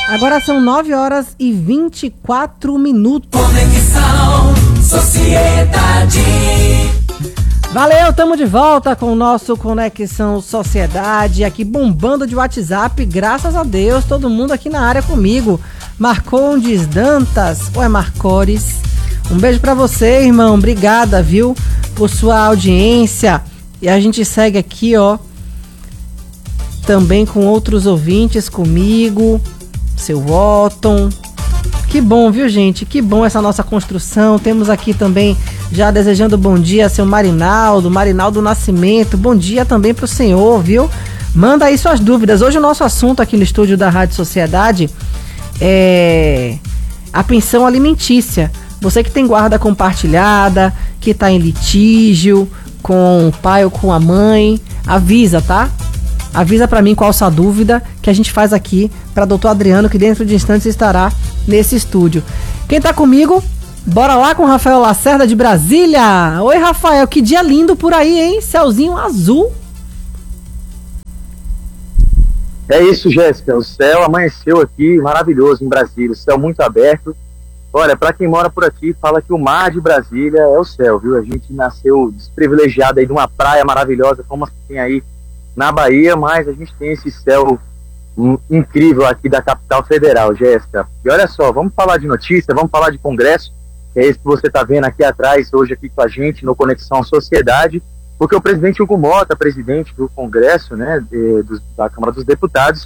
Agora são 9h24. Conexão Sociedade. Valeu, estamos de volta com o nosso Conexão Sociedade, aqui bombando de WhatsApp, graças a Deus, todo mundo aqui na área comigo. Marcondes Dantas, ou é Marcores? Um beijo pra você, irmão, obrigada, viu, por sua audiência. E a gente segue aqui, ó, também com outros ouvintes comigo, seu Otton. Que bom, viu, gente? Que bom essa nossa construção. Temos aqui também, já desejando bom dia, seu Marinaldo Nascimento. Bom dia também pro senhor, viu? Manda aí suas dúvidas. Hoje o nosso assunto aqui no estúdio da Rádio Sociedade é a pensão alimentícia. Você que tem guarda compartilhada, que tá em litígio com o pai ou com a mãe, avisa, tá? Avisa pra mim qual a sua dúvida, que a gente faz aqui pra doutor Adriano, que dentro de instantes estará nesse estúdio. Quem tá comigo? Bora lá com o Rafael Lacerda de Brasília. Oi, Rafael, que dia lindo por aí, hein? Céuzinho azul. É isso, Jéssica. O céu amanheceu aqui maravilhoso em Brasília. O céu muito aberto. Olha, pra quem mora por aqui, fala que o mar de Brasília é o céu, viu? A gente nasceu desprivilegiado aí de uma praia maravilhosa, como tem aí na Bahia, mas a gente tem esse céu incrível aqui da capital federal, Jéssica. E olha só, vamos falar de notícia, vamos falar de Congresso, que é esse que você está vendo aqui atrás, hoje aqui com a gente, no Conexão Sociedade, porque o presidente Hugo Mota, presidente do Congresso, né, da Câmara dos Deputados,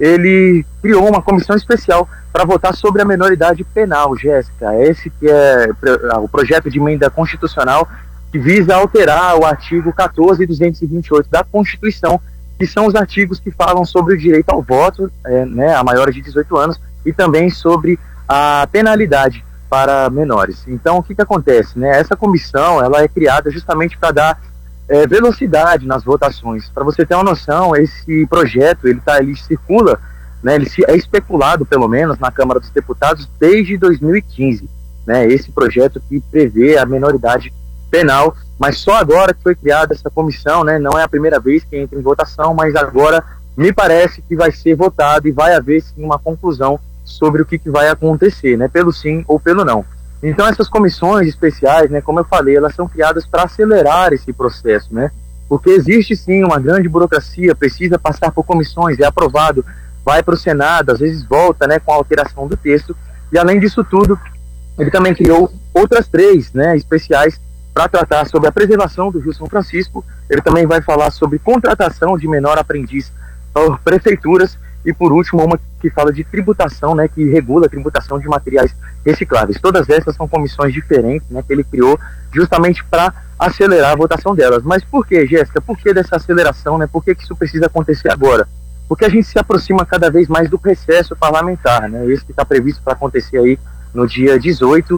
ele criou uma comissão especial para votar sobre a minoridade penal, Jéssica. Esse que é o projeto de emenda constitucional que visa alterar o artigo 14 e 228 da Constituição, que são os artigos que falam sobre o direito ao voto, né, a maiores de 18 anos, e também sobre a penalidade para menores. Então, o que acontece? Né? Essa comissão ela é criada justamente para dar velocidade nas votações. Para você ter uma noção, esse projeto ele circula, né, ele é especulado, pelo menos, na Câmara dos Deputados desde 2015. Né, esse projeto que prevê a minoridade penal, mas só agora que foi criada essa comissão, né, não é a primeira vez que entra em votação, mas agora me parece que vai ser votado e vai haver sim uma conclusão sobre o que vai acontecer, né, pelo sim ou pelo não. Então essas comissões especiais, né, como eu falei, elas são criadas para acelerar esse processo, né, porque existe sim uma grande burocracia, precisa passar por comissões, é aprovado, vai para o Senado, às vezes volta, né, com a alteração do texto, e além disso tudo, ele também criou outras 3, né, especiais para tratar sobre a preservação do Rio São Francisco. Ele também vai falar sobre contratação de menor aprendiz por prefeituras e, por último, uma que fala de tributação, né, que regula a tributação de materiais recicláveis. Todas essas são comissões diferentes, né, que ele criou justamente para acelerar a votação delas. Mas por que, Jéssica? Por que dessa aceleração? Né? Por que isso precisa acontecer agora? Porque a gente se aproxima cada vez mais do recesso parlamentar, né? Esse que está previsto para acontecer aí no dia 18,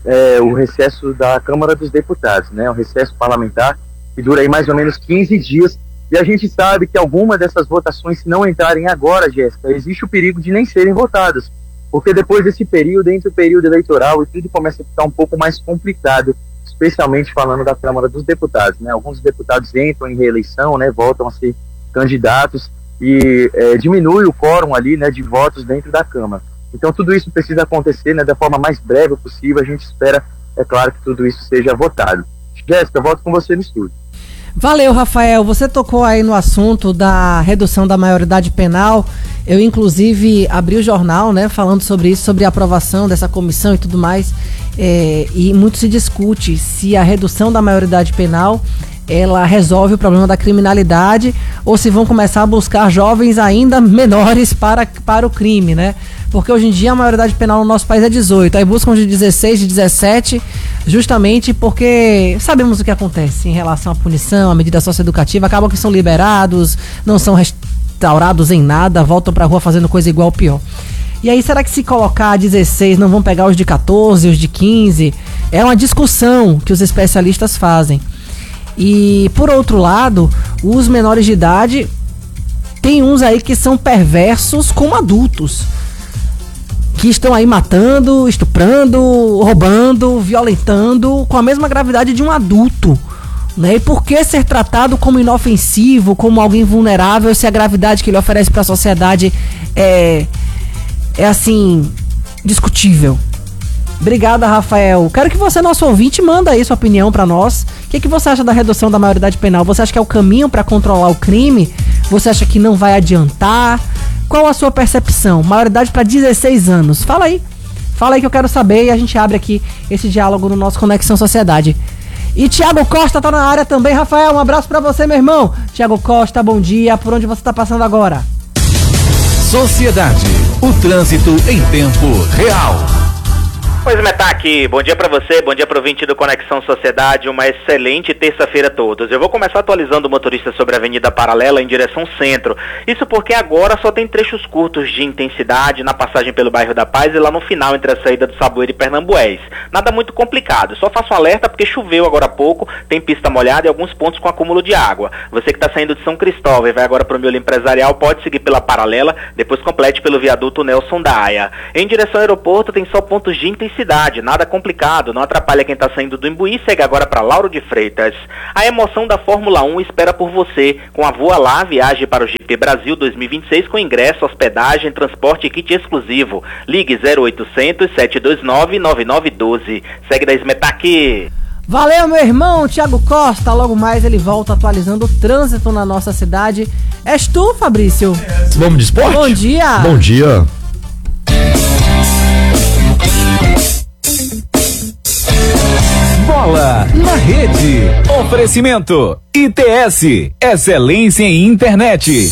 o recesso da Câmara dos Deputados, né? O recesso parlamentar que dura aí mais ou menos 15 dias, e a gente sabe que alguma dessas votações, se não entrarem agora, Jéssica, existe o perigo de nem serem votadas, porque depois desse período, entre o período eleitoral, e tudo começa a ficar um pouco mais complicado, especialmente falando da Câmara dos Deputados, né? Alguns deputados entram em reeleição, né? Voltam a ser candidatos, e diminui o quórum ali, né, de votos dentro da Câmara. Então tudo isso precisa acontecer, né, da forma mais breve possível. A gente espera, é claro, que tudo isso seja votado. Jéssica, eu volto com você no estúdio. Valeu, Rafael. Você tocou aí no assunto da redução da maioridade penal. Eu, inclusive, abri o jornal, né, falando sobre isso, sobre a aprovação dessa comissão e tudo mais. E muito se discute se a redução da maioridade penal ela resolve o problema da criminalidade ou se vão começar a buscar jovens ainda menores para o crime, né? Porque hoje em dia a maioridade penal no nosso país é 18, aí buscam de 16, de 17, justamente porque sabemos o que acontece em relação à punição, à medida socioeducativa, acabam que são liberados, não são restaurados em nada, voltam pra rua fazendo coisa igual ou pior. E aí, será que se colocar 16 não vão pegar os de 14, os de 15? É uma discussão que os especialistas fazem. E, por outro lado, os menores de idade, tem uns aí que são perversos como adultos, que estão aí matando, estuprando, roubando, violentando com a mesma gravidade de um adulto, né? E por que ser tratado como inofensivo, como alguém vulnerável, se a gravidade que ele oferece para a sociedade é é assim, discutível. Obrigada, Rafael. Quero que você, nosso ouvinte, manda aí sua opinião pra nós. O que você acha da redução da maioridade penal? Você acha que é o caminho pra controlar o crime? Você acha que não vai adiantar? Qual a sua percepção? Maioridade pra 16 anos. Fala aí que eu quero saber e a gente abre aqui esse diálogo no nosso Conexão Sociedade. E Tiago Costa tá na área também. Rafael, um abraço pra você, meu irmão. Tiago Costa, bom dia. Por onde você tá passando agora? Sociedade, o trânsito em tempo real. Pois, Metaque, bom dia pra você, bom dia pro ouvinte do Conexão Sociedade, uma excelente terça-feira a todos. Eu vou começar atualizando o motorista sobre a Avenida Paralela em direção centro. Isso porque agora só tem trechos curtos de intensidade na passagem pelo bairro da Paz e lá no final entre a saída do Saboeiro e Pernambués. Nada muito complicado, só faço um alerta porque choveu agora há pouco, tem pista molhada e alguns pontos com acúmulo de água. Você que está saindo de São Cristóvão e vai agora pro Miolo Empresarial pode seguir pela Paralela, depois complete pelo viaduto Nelson Daia. Em direção ao aeroporto tem só pontos de intensidade. Nada complicado, não atrapalha quem está saindo do Imbuí, segue agora para Lauro de Freitas. A emoção da Fórmula 1 espera por você, com a Voa Lá, viagem para o GP Brasil 2026 com ingresso, hospedagem, transporte e kit exclusivo. Ligue 0800 729 9912. Segue da Smetaki. Valeu, meu irmão, Tiago Costa. Logo mais ele volta atualizando o trânsito na nossa cidade. És tu, Fabrício? Vamos de esporte? Bom dia. Bom dia. Bola na rede. Oferecimento ITS, excelência em internet.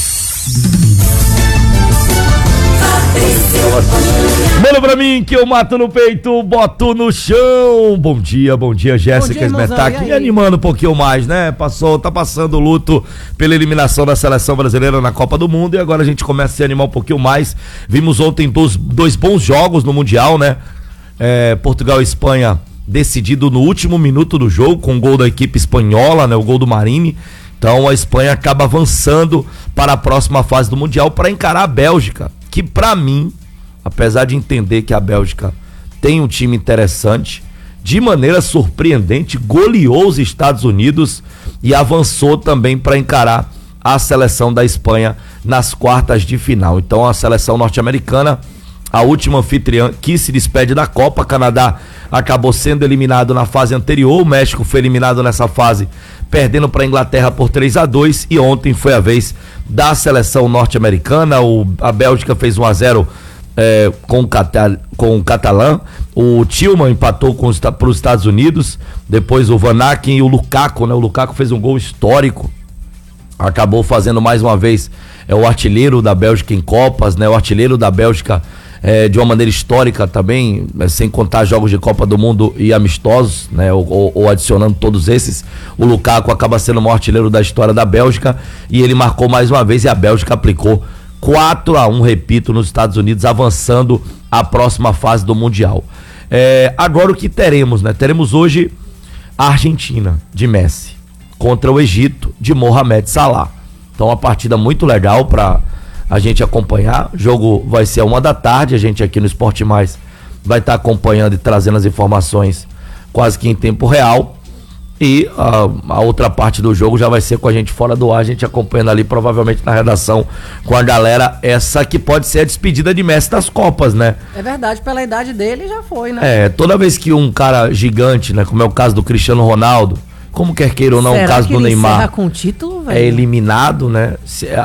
Manda pra mim que eu mato no peito, boto no chão. Bom dia, Jéssica Smetaki. Me animando um pouquinho mais, né? Tá passando o luto pela eliminação da seleção brasileira na Copa do Mundo e agora a gente começa a se animar um pouquinho mais. Vimos ontem dois bons jogos no Mundial, né? Portugal e Espanha decidido no último minuto do jogo com o gol da equipe espanhola, né? O gol do Marini. Então a Espanha acaba avançando para a próxima fase do Mundial para encarar a Bélgica, que pra mim, apesar de entender que a Bélgica tem um time interessante, de maneira surpreendente goleou os Estados Unidos e avançou também para encarar a seleção da Espanha nas quartas de final. Então a seleção norte-americana, a última anfitriã que se despede da Copa. Canadá acabou sendo eliminado na fase anterior, o México foi eliminado nessa fase, perdendo para a Inglaterra por 3-2, e ontem foi a vez da seleção norte-americana. A Bélgica fez 1-0 com o Catalã, o Tillman empatou para os Estados Unidos, depois o Van Aken e o Lukaku, né? O Lukaku fez um gol histórico, acabou fazendo mais uma vez, o artilheiro da Bélgica em Copas, né? O artilheiro da Bélgica de uma maneira histórica também, sem contar jogos de Copa do Mundo e amistosos, né? Ou adicionando todos esses, o Lukaku acaba sendo o maior artilheiro da história da Bélgica e ele marcou mais uma vez e a Bélgica aplicou 4-1, repito, nos Estados Unidos, avançando à próxima fase do Mundial. Agora o que teremos, né? Teremos hoje a Argentina de Messi contra o Egito de Mohamed Salah. Então uma partida muito legal para a gente acompanhar. O jogo vai ser 1h, a gente aqui no Esporte Mais vai estar acompanhando e trazendo as informações quase que em tempo real. E a outra parte do jogo já vai ser com a gente fora do ar, a gente acompanhando ali provavelmente na redação com a galera, essa que pode ser a despedida de Messi das Copas, né? É verdade, pela idade dele já foi, né? Toda vez que um cara gigante, né, como é o caso do Cristiano Ronaldo, como quer queira ou não, o caso do Neymar, com o título, velho? é eliminado, né?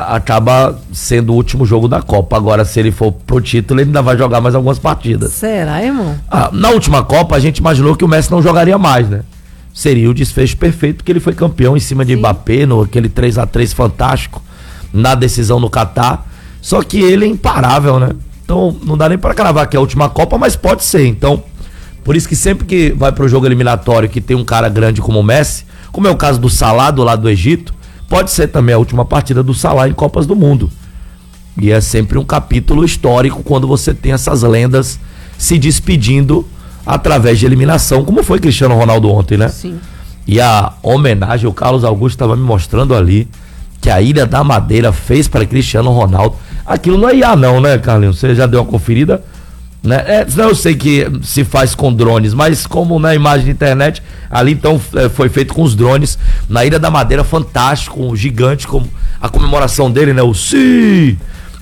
Acaba sendo o último jogo da Copa. Agora, se ele for pro título, ele ainda vai jogar mais algumas partidas. Será, irmão? Na última Copa, a gente imaginou que o Messi não jogaria mais, né? Seria o desfecho perfeito, porque ele foi campeão em cima de Mbappé, aquele 3-3 fantástico, na decisão no Catar. Só que ele é imparável, né? Então, não dá nem pra cravar que é a última Copa, mas pode ser. Então, por isso que sempre que vai pro jogo eliminatório que tem um cara grande como o Messi, como é o caso do Salah do lado do Egito, pode ser também a última partida do Salah em Copas do Mundo. E é sempre um capítulo histórico quando você tem essas lendas se despedindo através de eliminação, como foi Cristiano Ronaldo ontem, né? Sim. E a homenagem, o Carlos Augusto estava me mostrando ali que a Ilha da Madeira fez para Cristiano Ronaldo. Aquilo não é IA não, né, Carlinhos? Você já deu uma conferida? Né? Eu sei que se faz com drones, mas como na imagem de internet, ali então foi feito com os drones, na Ilha da Madeira, fantástico, gigante, como a comemoração dele, né? O sim!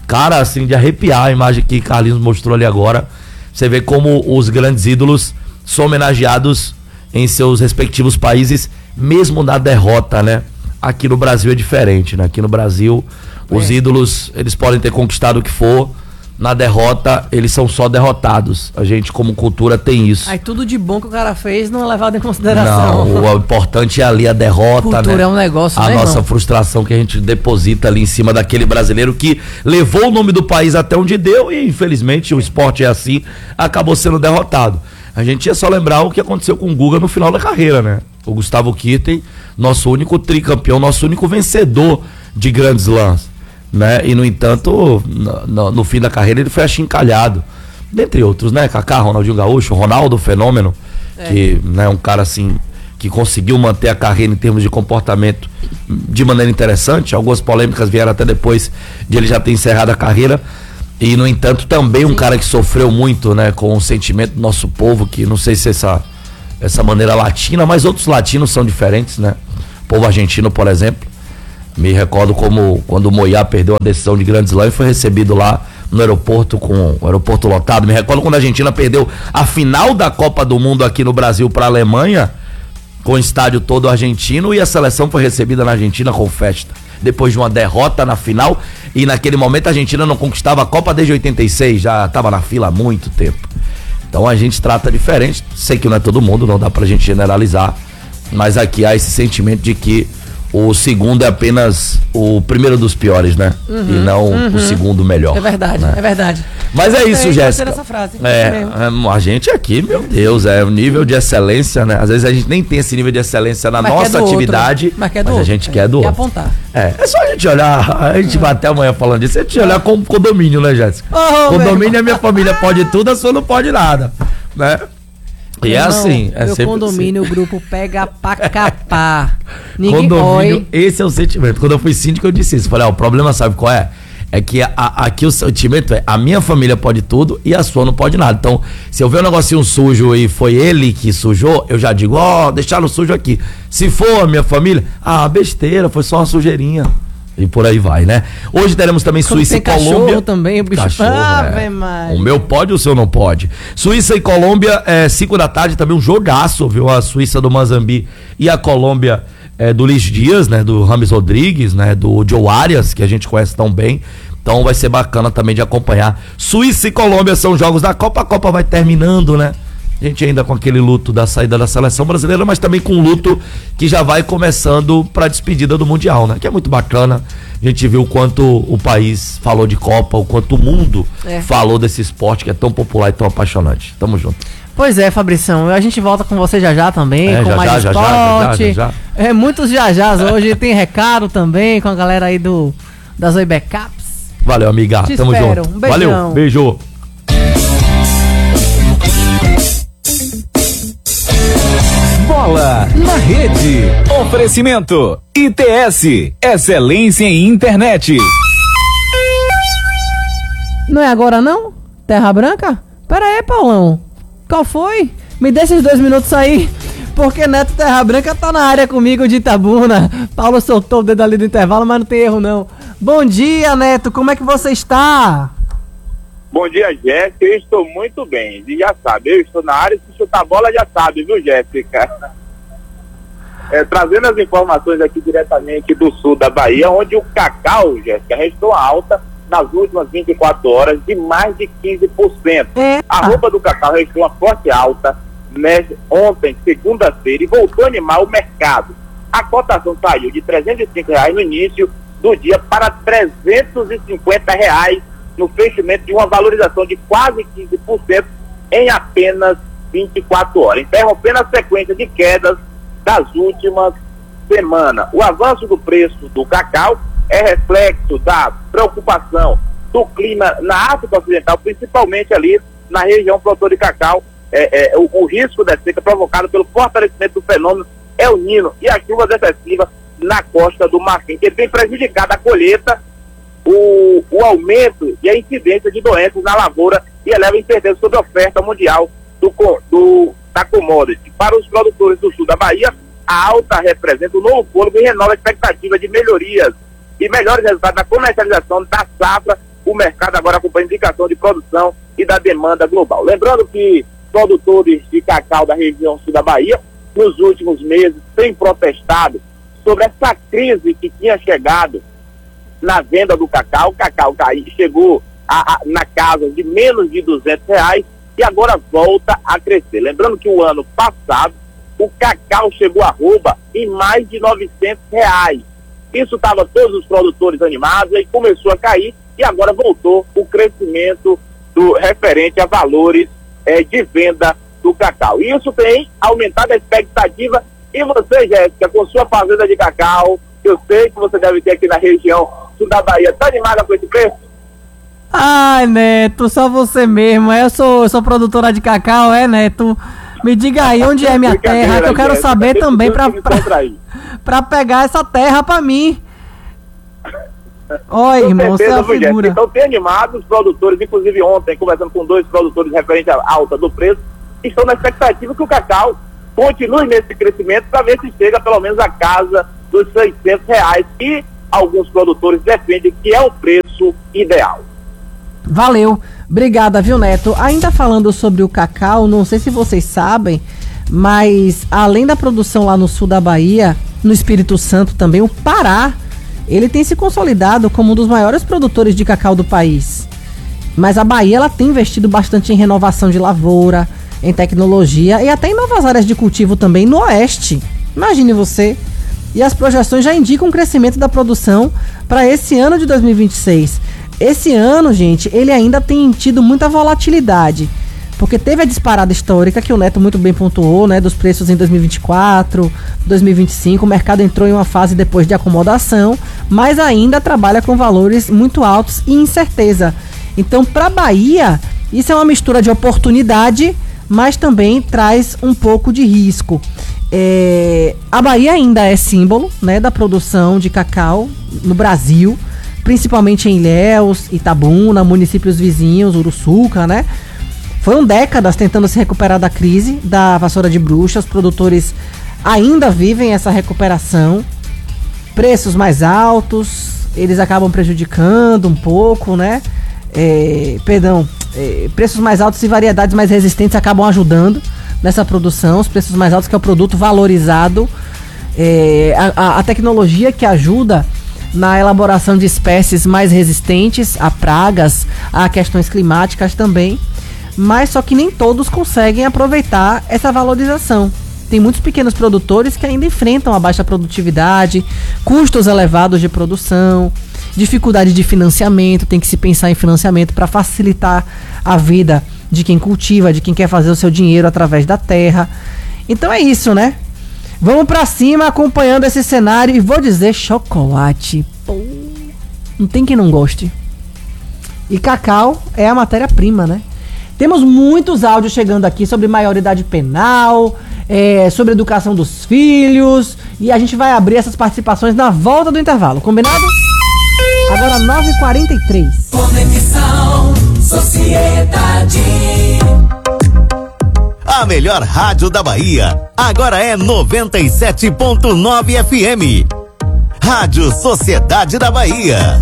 Cara, assim, de arrepiar a imagem que Carlinhos mostrou ali agora. Você vê como os grandes ídolos são homenageados em seus respectivos países, mesmo na derrota, né? Aqui no Brasil é diferente, né? Aqui no Brasil, os ídolos, eles podem ter conquistado o que for, na derrota, eles são só derrotados. A gente, como cultura, tem isso. Aí tudo de bom que o cara fez não é levado em consideração. Não, o importante é ali a derrota, cultura, né? É um negócio, a né, nossa irmão? frustração que a gente deposita ali em cima daquele brasileiro que levou o nome do país até onde deu e, infelizmente, o esporte é assim, acabou sendo derrotado. A gente ia só lembrar o que aconteceu com o Guga no final da carreira, né? O Gustavo Kirten, nosso único tricampeão, nosso único vencedor de grandes lãs, né? E no entanto, no fim da carreira ele foi achincalhado, dentre outros, né? Kaká, Ronaldinho Gaúcho, Ronaldo Fenômeno, que, né, um cara assim que conseguiu manter a carreira em termos de comportamento de maneira interessante. Algumas polêmicas vieram até depois de ele já ter encerrado a carreira. E, no entanto, também um cara que sofreu muito, né, com o sentimento do nosso povo, que não sei se essa maneira latina, mas outros latinos são diferentes, né? O povo argentino, por exemplo, me recordo como quando o Moyá perdeu a decisão de Grand Slam e foi recebido lá no aeroporto com o aeroporto lotado. Me recordo quando a Argentina perdeu a final da Copa do Mundo aqui no Brasil para a Alemanha, com o estádio todo argentino, e a seleção foi recebida na Argentina com festa. Depois de uma derrota na final, e naquele momento a Argentina não conquistava a Copa desde 86, já estava na fila há muito tempo. Então a gente trata diferente, sei que não é todo mundo, não dá pra gente generalizar, mas aqui há esse sentimento de que o segundo é apenas o primeiro dos piores, né? E não o segundo melhor. É verdade, né? É verdade. Mas é isso, Jéssica. Essa frase, a gente aqui, meu Deus, é o nível de excelência, né? Às vezes a gente nem tem esse nível de excelência na nossa atividade, outro, mas a gente quer do outro. Apontar. É só a gente olhar, a gente vai até amanhã falando disso, a gente olhar como condomínio, né, Jéssica? Condomínio, a minha família pode tudo, a sua não pode nada, né? E é assim, meu sempre condomínio, assim. O grupo pega pra capar. Ninguém condomínio, esse é o sentimento. Quando eu fui síndico, eu disse isso. Falei, o problema sabe qual é? É que aqui o sentimento é, a minha família pode tudo e a sua não pode nada. Então, se eu ver um negocinho sujo e foi ele que sujou, eu já digo, deixaram sujo aqui. Se for a minha família, besteira, foi só uma sujeirinha. E por aí vai, né? Hoje teremos também Suíça e Colômbia. Também, o bicho. O meu pode, o seu não pode. Suíça e Colômbia, 5 da tarde, também um jogaço, viu? A Suíça do Mazambi e a Colômbia do Luiz Dias, né? Do Rames Rodrigues, né? Do Joe Arias, que a gente conhece tão bem. Então vai ser bacana também de acompanhar. Suíça e Colômbia são jogos da Copa. A Copa vai terminando, né? A gente ainda com aquele luto da saída da seleção brasileira, mas também com um luto que já vai começando para a despedida do Mundial, né? Que é muito bacana. A gente viu o quanto o país falou de Copa, o quanto o mundo falou desse esporte que é tão popular e tão apaixonante. Tamo junto. Pois é, Fabrição. A gente volta com você já também, com mais esporte. Já. Muitos jajás hoje. Tem recado também com a galera aí das Oi Backups. Valeu, amiga. Tamo junto. Um beijão. Valeu, beijo. Bola na Rede. Oferecimento ITS, excelência em internet. Não é agora não? Terra Branca? Pera aí, Paulão. Qual foi? Me deixa esses 2 minutos aí, porque Neto Terra Branca tá na área comigo de Itabuna. Paulo soltou o dedo ali do intervalo, mas não tem erro não. Bom dia, Neto, como é que você está? Bom dia, Jéssica, eu estou muito bem, e já sabe, eu estou na área, se chutar a bola já sabe, viu, Jéssica? Trazendo as informações aqui diretamente do sul da Bahia, onde o cacau, Jéssica, restou alta nas últimas 24 horas de mais de 15%. A roupa do cacau restou uma forte alta, né, ontem, segunda-feira, e voltou a animar o mercado. A cotação saiu de R$305 no início do dia para R$350 no fechamento, de uma valorização de quase 15% em apenas 24 horas, interrompendo a sequência de quedas das últimas semanas. O avanço do preço do cacau é reflexo da preocupação do clima na África Ocidental, principalmente ali na região produtora de cacau, o risco da seca provocado pelo fortalecimento do fenômeno El Niño e as chuvas excessivas na costa do Marfim, que tem prejudicado a colheita, o aumento e a incidência de doenças na lavoura e eleva a incerteza sobre a oferta mundial da commodity. Para os produtores do sul da Bahia, a alta representa um novo fôlego e renova a expectativa de melhorias e melhores resultados na comercialização da safra. O mercado agora acompanha a indicação de produção e da demanda global. Lembrando que produtores de cacau da região sul da Bahia, nos últimos meses, têm protestado sobre essa crise que tinha chegado na venda do cacau. O cacau chegou na casa de menos de R$200 e agora volta a crescer. Lembrando que o ano passado o cacau chegou a arroba em mais de R$900. Isso estava todos os produtores animados e começou a cair e agora voltou o crescimento referente a valores de venda do cacau. E isso tem aumentado a expectativa. E você, Jéssica, com sua fazenda de cacau, eu sei que você deve ter aqui na região sul da Bahia, tá animada com esse preço? Ai, Neto, só você mesmo. Eu sou produtora de cacau, Neto? Me diga aí onde é minha terra, que eu quero saber também pra pegar essa terra pra mim. Oi, irmão, você é uma figura. Então tem animado os produtores, inclusive ontem, conversando com 2 produtores referente à alta do preço, estão na expectativa que o cacau continue nesse crescimento para ver se chega pelo menos à casa dos R$600, e alguns produtores defendem que é o preço ideal. Valeu, obrigada, viu, Neto? Ainda falando sobre o cacau, não sei se vocês sabem, mas além da produção lá no sul da Bahia, no Espírito Santo também, o Pará, ele tem se consolidado como um dos maiores produtores de cacau do país. Mas a Bahia, ela tem investido bastante em renovação de lavoura, em tecnologia e até em novas áreas de cultivo também no oeste. Imagine você. E as projeções já indicam um crescimento da produção para esse ano de 2026. Esse ano, gente, ele ainda tem tido muita volatilidade, porque teve a disparada histórica que o Neto muito bem pontuou, né, dos preços em 2024, 2025, o mercado entrou em uma fase depois de acomodação, mas ainda trabalha com valores muito altos e incerteza. Então, para a Bahia, isso é uma mistura de oportunidade, mas também traz um pouco de risco. A Bahia ainda é símbolo, né, da produção de cacau no Brasil, principalmente em Ilhéus, Itabuna, municípios vizinhos, Uruçuca, né? Foram décadas tentando se recuperar da crise da vassoura de bruxa. Os produtores ainda vivem essa recuperação. Preços mais altos, eles acabam prejudicando um pouco, né? Preços mais altos e variedades mais resistentes acabam ajudando nessa produção. Os preços mais altos, que é o produto valorizado, a tecnologia que ajuda na elaboração de espécies mais resistentes a pragas, a questões climáticas também, mas só que nem todos conseguem aproveitar essa valorização. Tem muitos pequenos produtores que ainda enfrentam a baixa produtividade, custos elevados de produção, dificuldade de financiamento. Tem que se pensar em financiamento para facilitar a vida de quem cultiva, de quem quer fazer o seu dinheiro através da terra. Então é isso, né? Vamos pra cima acompanhando esse cenário e vou dizer chocolate. Pô, não tem quem não goste. E cacau é a matéria-prima, né? Temos muitos áudios chegando aqui sobre maioridade penal, sobre educação dos filhos, e a gente vai abrir essas participações na volta do intervalo, combinado? Agora 9h43. Conexão Sociedade. A melhor rádio da Bahia agora é 97.9 FM. Rádio Sociedade da Bahia.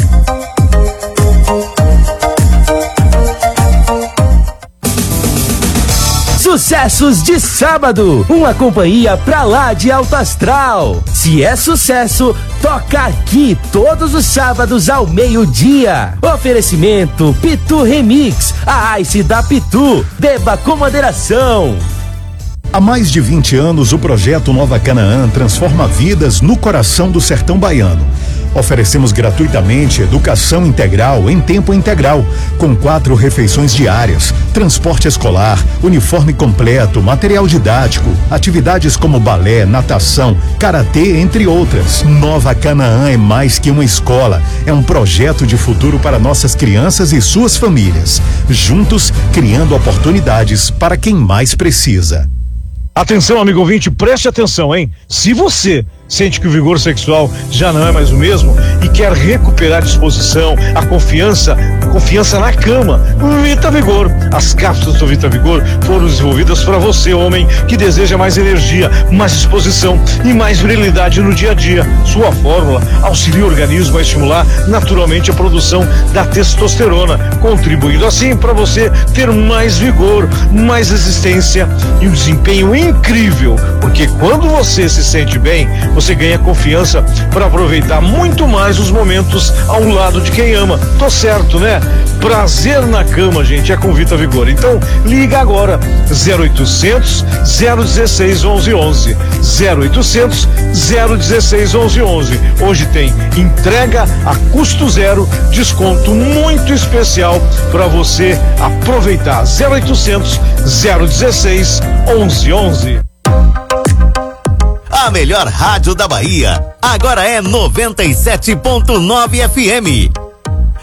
Sucessos de sábado, uma companhia pra lá de alto astral. Se é sucesso, toca aqui todos os sábados ao meio-dia. Oferecimento Pitu Remix, a Ice da Pitu. Beba com moderação. Há mais de 20 anos, o projeto Nova Canaã transforma vidas no coração do sertão baiano. Oferecemos gratuitamente educação integral em tempo integral, com 4 refeições diárias, transporte escolar, uniforme completo, material didático, atividades como balé, natação, karatê, entre outras. Nova Canaã é mais que uma escola, é um projeto de futuro para nossas crianças e suas famílias. Juntos, criando oportunidades para quem mais precisa. Atenção, amigo ouvinte, preste atenção, hein? Se você Sente que o vigor sexual já não é mais o mesmo e quer recuperar a disposição, a confiança na cama? Vita Vigor. As cápsulas do Vita Vigor foram desenvolvidas para você, homem, que deseja mais energia, mais disposição e mais virilidade no dia a dia. Sua fórmula auxilia o organismo a estimular naturalmente a produção da testosterona, contribuindo assim para você ter mais vigor, mais resistência e um desempenho incrível, porque quando você se sente bem, você ganha confiança para aproveitar muito mais os momentos ao lado de quem ama. Tô certo, né? Prazer na cama, gente, é com Vita Vigor. Então, liga agora, 0800 016 1111, 0800 016 1111. Hoje tem entrega a custo zero, desconto muito especial para você aproveitar. 0800 016 1111. A melhor rádio da Bahia agora é 97.9 FM.